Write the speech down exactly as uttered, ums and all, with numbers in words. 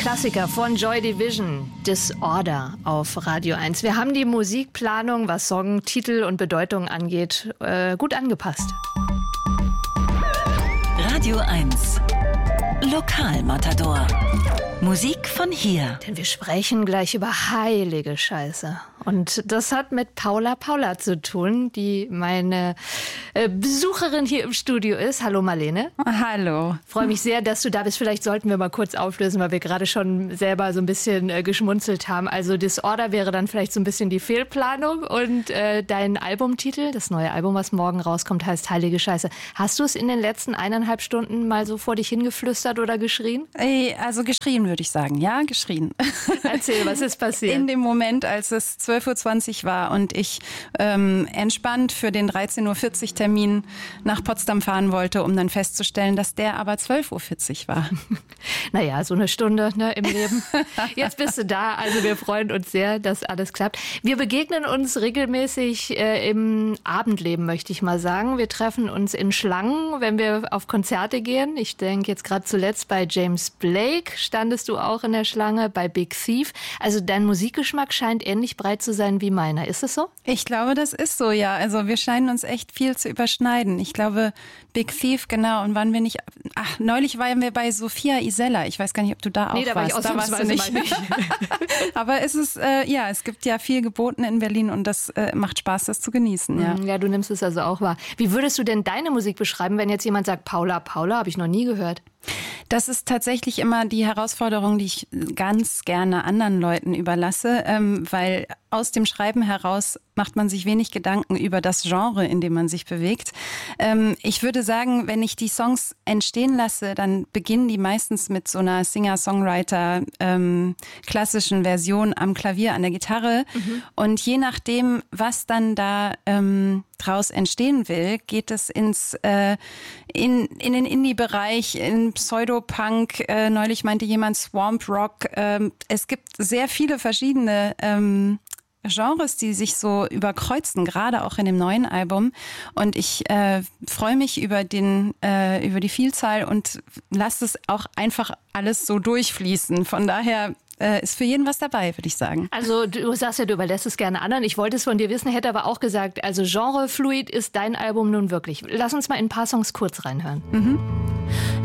Klassiker von Joy Division, Disorder auf Radio eins. Wir haben die Musikplanung, was Song, Titel und Bedeutung angeht, äh, gut angepasst. Radio eins Lokalmatador. Musik von hier. Denn wir sprechen gleich über heilige Scheiße. Und das hat mit Paula Paula zu tun, die meine äh, Besucherin hier im Studio ist. Hallo Marlene. Hallo. Freue mich sehr, dass du da bist. Vielleicht sollten wir mal kurz auflösen, weil wir gerade schon selber so ein bisschen äh, geschmunzelt haben. Also Disorder wäre dann vielleicht so ein bisschen die Fehlplanung. Und äh, dein Albumtitel, das neue Album, was morgen rauskommt, heißt Heilige Scheiße. Hast du es in den letzten eineinhalb Stunden mal so vor dich hingeflüstert oder geschrien? Also geschrien würde ich sagen. Ja, geschrien. Erzähl, was ist passiert? In dem Moment, als es zwölf Uhr zwanzig war und ich ähm, entspannt für den dreizehn Uhr vierzig Termin nach Potsdam fahren wollte, um dann festzustellen, dass der aber zwölf Uhr vierzig war. Naja, so eine Stunde, ne, im Leben. Jetzt bist du da, also wir freuen uns sehr, dass alles klappt. Wir begegnen uns regelmäßig äh, im Abendleben, möchte ich mal sagen. Wir treffen uns in Schlangen, wenn wir auf Konzerte gehen. Ich denke jetzt gerade zuletzt bei James Blake standest du auch in der Schlange, bei Big Thief. Also dein Musikgeschmack scheint ähnlich breit zu sein wie meiner. Ist es so? Ich glaube, das ist so, ja. Also wir scheinen uns echt viel zu überschneiden. Ich glaube, Big Thief, genau. Und wann wir nicht... Ach, neulich waren wir bei Sophia Isella. Ich weiß gar nicht, ob du da auch nee, da warst. War ich da warst du nicht. nicht. Aber es ist, äh, ja, es gibt ja viel geboten in Berlin und das äh, macht Spaß, das zu genießen. Ja. ja, du nimmst es also auch wahr. Wie würdest du denn deine Musik beschreiben, wenn jetzt jemand sagt, Paula Paula, habe ich noch nie gehört? Das ist tatsächlich immer die Herausforderung, die ich ganz gerne anderen Leuten überlasse, ähm, weil aus dem Schreiben heraus macht man sich wenig Gedanken über das Genre, in dem man sich bewegt. Ähm, ich würde sagen, wenn ich die Songs entstehen lasse, dann beginnen die meistens mit so einer Singer-Songwriter ähm, klassischen Version am Klavier, an der Gitarre. Mhm. Und je nachdem, was dann da ähm, draus entstehen will, geht es ins äh, in, in den Indie-Bereich, in Pseudo-Punk. Äh, neulich meinte jemand Swamp Rock. Ähm, es gibt sehr viele verschiedene ähm, Genres, die sich so überkreuzen, gerade auch in dem neuen Album. Und ich äh, freue mich über den äh, über die Vielzahl und lasse es auch einfach alles so durchfließen. Von daher äh, ist für jeden was dabei, würde ich sagen. Also du sagst ja, du überlässt es gerne anderen. Ich wollte es von dir wissen, hätte aber auch gesagt, also Genrefluid ist dein Album nun wirklich. Lass uns mal in ein paar Songs kurz reinhören. Mhm.